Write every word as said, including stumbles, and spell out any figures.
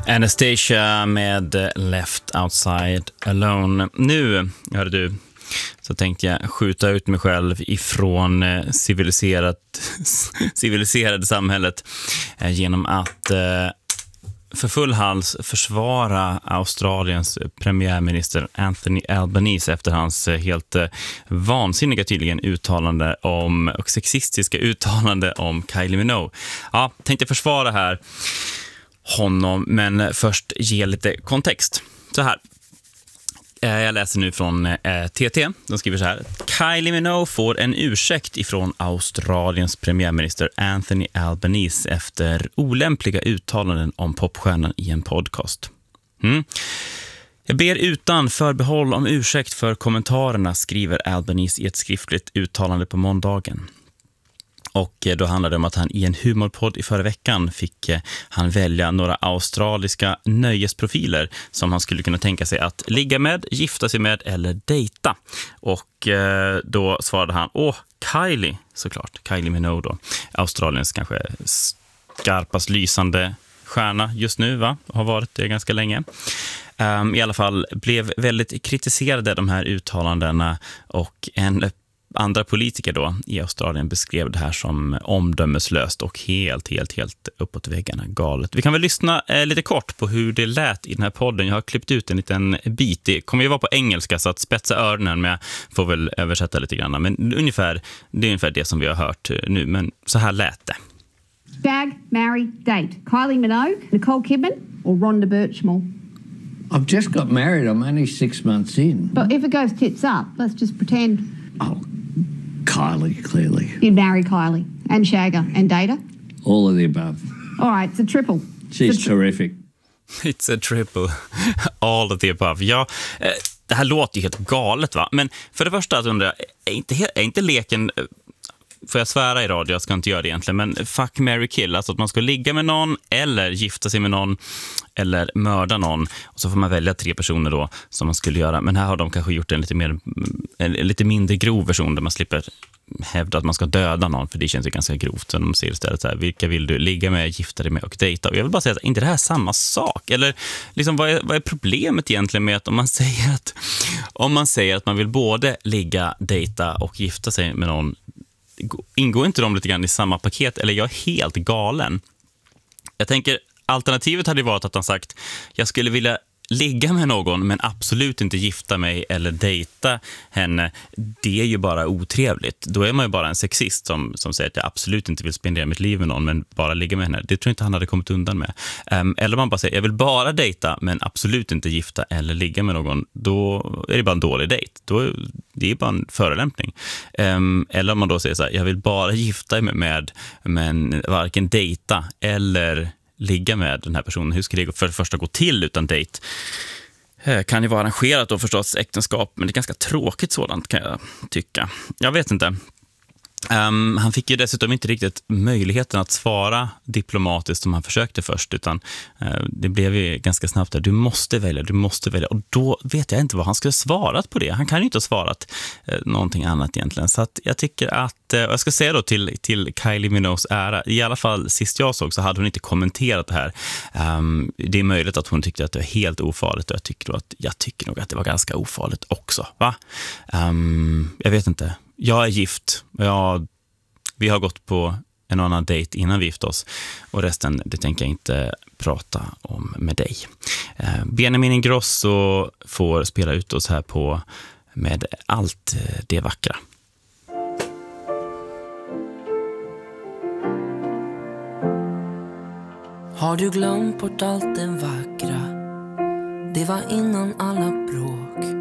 Anastasia med Left Outside Alone. Nu, hörde du, så tänkte jag skjuta ut mig själv ifrån civiliserat, civiliserade samhället genom att för full hals försvara Australiens premiärminister Anthony Albanese efter hans helt vansinniga tydligen uttalande om och sexistiska uttalande om Kylie Minogue. Ja, tänkte försvara här honom, men först ge lite kontext. Så här. Jag läser nu från T T. De skriver så här: Kylie Minogue får en ursäkt ifrån Australiens premiärminister Anthony Albanese efter olämpliga uttalanden om popstjärnan i en podcast. Mm. Jag ber utan förbehåll om ursäkt för kommentarerna, skriver Albanese i ett skriftligt uttalande på måndagen. Och då handlade det om att han i en humorpodd i förra veckan fick han välja några australiska nöjesprofiler som han skulle kunna tänka sig att ligga med, gifta sig med eller dejta. Och då svarade han, åh, Kylie, såklart, Kylie Minogue då. Australiens kanske skarpast lysande stjärna just nu, va? Har varit det ganska länge. Um, I alla fall blev väldigt kritiserade de här uttalandena, och en andra politiker då i Australien beskrev det här som omdömeslöst och helt, helt, helt uppåt väggarna galet. Vi kan väl lyssna eh, lite kort på hur det lät i den här podden. Jag har klippt ut en liten bit. Det kommer ju vara på engelska, så att spetsa öronen, men jag får väl översätta lite grann. Men ungefär, det är ungefär det som vi har hört nu, men så här lät det. Stag, marry, date. Kylie Minogue, Nicole Kidman or Rhonda Birchmore? I've just got married. I'm only six months in. But if it goes tits up, let's just pretend. Oh, Kylie, clearly. You'd marry Kylie and Shagger and Data? All of the above. All right, it's a triple. She's It's a tri- terrific. It's a triple. All of the above. Ja, eh, det här låter ju helt galet, va? Men för det första så undrar jag, är inte, är inte leken... Får jag svära i radio, jag ska inte göra det egentligen, men fuck, marry, kill, alltså att man ska ligga med någon eller gifta sig med någon eller mörda någon, och så får man välja tre personer då som man skulle göra, men här har de kanske gjort en lite mer en lite mindre grov version där man slipper hävda att man ska döda någon, för det känns ju ganska grovt. Så de säger istället så här, vilka vill du ligga med, gifta dig med och dejta? Och jag vill bara säga att inte det här är samma sak, eller liksom vad är, vad är problemet egentligen med att om man säger att om man säger att man vill både ligga, dejta och gifta sig med någon, ingår inte de lite grann i samma paket? Eller jag är helt galen. Jag tänker, alternativet hade varit att han sagt, jag skulle vilja ligga med någon men absolut inte gifta mig eller dejta henne. Det är ju bara otrevligt. Då är man ju bara en sexist som, som säger att jag absolut inte vill spendera mitt liv med någon men bara ligga med henne. Det tror jag inte han hade kommit undan med. Um, eller man bara säger, jag vill bara dejta men absolut inte gifta eller ligga med någon. Då är det bara en dålig dejt. Då är det är bara en förolämpning. Um, eller om man då säger så här, jag vill bara gifta mig med men varken dejta eller ligga med den här personen. Hur ska det för det första gå till utan dejt? Kan ju vara arrangerat då förstås äktenskap, men det är ganska tråkigt sådant, kan jag tycka. Jag vet inte. Um, han fick ju dessutom inte riktigt möjligheten att svara diplomatiskt som han försökte först, utan uh, det blev ju ganska snabbt där, du måste välja, du måste välja, och då vet jag inte vad han skulle ha svarat på det. Han kan ju inte ha svarat uh, någonting annat egentligen, så att jag tycker att, uh, jag ska säga då till, till Kylie Minogues ära, i alla fall sist jag såg så hade hon inte kommenterat det här. Um, det är möjligt att hon tyckte att det var helt ofarligt, och jag tycker, då att, jag tycker nog att det var ganska ofarligt också, va? Um, jag vet inte. Jag är gift. Jag, vi har gått på en annan dejt innan vi gifte oss. Och resten, det tänker jag inte prata om med dig. Eh, Benjamin Ingrosso får spela ut oss här på med allt det vackra. Har du glömt bort allt det vackra? Det var innan alla bråk.